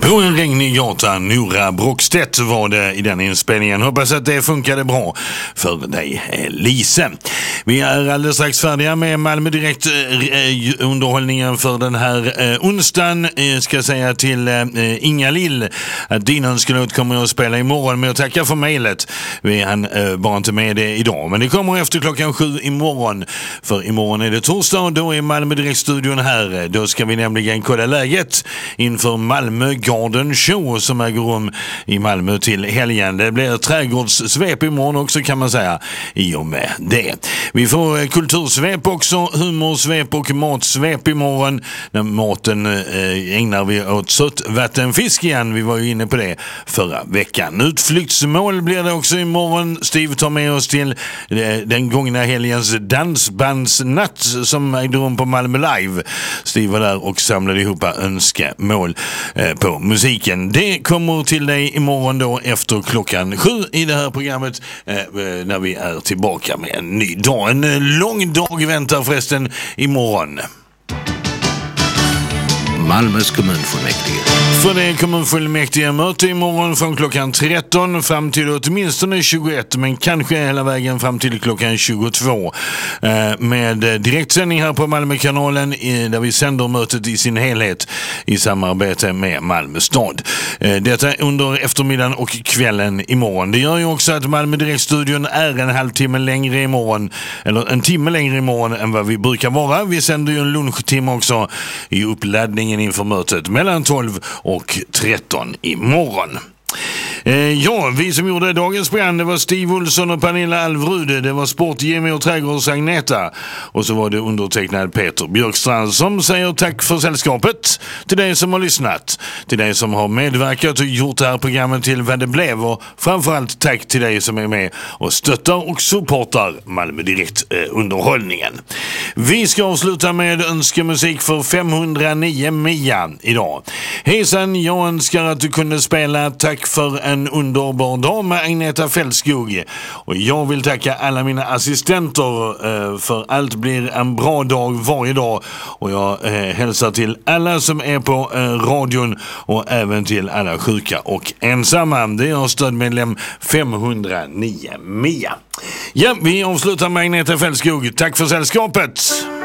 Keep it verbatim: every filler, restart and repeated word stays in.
På en regnig gata, Nora Brockstedt var det i den inspelningen. Hoppas att det funkade bra för dig, Lise. Vi är alldeles strax färdiga med Malmö Direkt eh, underhållningen för den här eh, onsdagen. Jag ska säga till eh, Inga Lill att din önskelåt kommer att spela imorgon, men jag tackar för mejlet. Vi hann eh, bara inte med det idag, men det kommer efter klockan sju imorgon. För imorgon är det torsdag och då är Malmö Direkt-studion här. Då ska vi nämligen kolla läget inför Malmö Garden Show som äger rum i Malmö till helgen. Det blir trädgårdssvep imorgon också, kan man säga, i och med det. Vi får kultursvep också, humorsvep och matsvep imorgon. När maten eh, ägnar vi åt sötvattenfisk igen. Vi var ju inne på det förra veckan. Utflyktsmål blir det också imorgon. Steve tar med oss till eh, den gångna helgens dansbandsnatt som ägde rum på Malmö Live. Steve var där och samlade ihop önskemål eh, på musiken. Det kommer till dig imorgon då efter klockan sju i det här programmet eh, när vi är tillbaka med en ny dag. En lång dag väntar förresten imorgon. Malmös kommunfullmäktige. För det är kommunfullmäktige möte imorgon från klockan tretton fram till åtminstone tjugoett, men kanske hela vägen fram till klockan tjugotvå eh, med direktsändning här på Malmökanalen eh, där vi sänder mötet i sin helhet i samarbete med Malmö stad. Eh, detta under eftermiddagen och kvällen imorgon. Det gör ju också att Malmö Direkt-studion är en halvtimme längre imorgon, eller en timme längre imorgon än vad vi brukar vara. Vi sänder ju en lunchtimme också i uppladdningen inför mötet mellan tolv och tretton imorgon. Eh, ja, vi som gjorde dagens program, det var Steve Olsson och Pernilla Alvrud, det var Sport Jimmy och Trädgårds Agneta, och så var det undertecknad Peter Björkstrand som säger tack för sällskapet till dig som har lyssnat, till dig som har medverkat och gjort det här programmet till vad det blev, och framförallt tack till dig som är med och stöttar och supportar Malmö Direkt eh, underhållningen. Vi ska avsluta med önskemusik för femhundranio Mia idag. Hejsan, jag önskar att du kunde spela Tack för en underbar dag med Agneta Fältskog. Och jag vill tacka alla mina assistenter eh, för allt blir en bra dag varje dag. Och jag eh, hälsar till alla som är på eh, radion och även till alla sjuka och ensamma. Det är stödmedlem femhundranio Mia. Ja, vi avslutar med Agneta Fältskog. Tack för sällskapet!